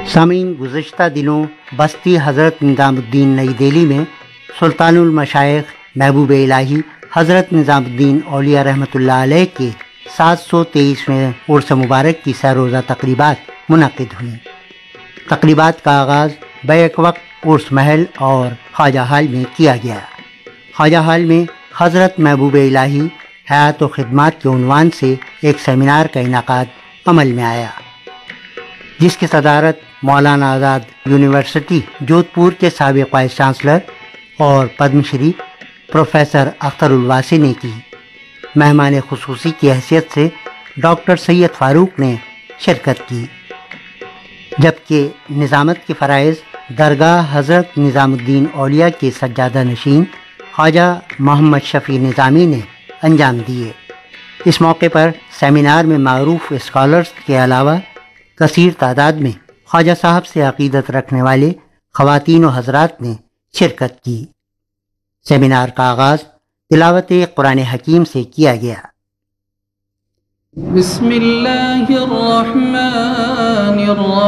سامعین، گزشتہ دنوں بستی حضرت نظام الدین نئی دہلی میں سلطان المشائخ محبوب الہی حضرت نظام الدین اولیاء رحمۃ اللہ علیہ کے 723ویں عرس مبارک کی سہ روزہ تقریبات منعقد ہوئیں۔ تقریبات کا آغاز بیک وقت عرس محل اور خواجہ ہال میں کیا گیا۔ خواجہ ہال میں حضرت محبوب الہی حیات و خدمات کے عنوان سے ایک سیمینار کا انعقاد عمل میں آیا، جس کی صدارت مولانا آزاد یونیورسٹی جودھ پور کے سابق وائس چانسلر اور پدم شری پروفیسر اختر الواسی نے کی۔ مہمان خصوصی کی حیثیت سے ڈاکٹر سید فاروق نے شرکت کی، جبکہ نظامت کے فرائض درگاہ حضرت نظام الدین اولیاء کے سجادہ نشین خواجہ محمد شفیع نظامی نے انجام دیے۔ اس موقع پر سیمینار میں معروف اسکالرز کے علاوہ کثیر تعداد میں خواجہ صاحب سے عقیدت رکھنے والے خواتین و حضرات نے شرکت کی۔ سیمینار کا آغاز تلاوت قرآن حکیم سے کیا گیا۔ بسم اللہ الرحمن الرحیم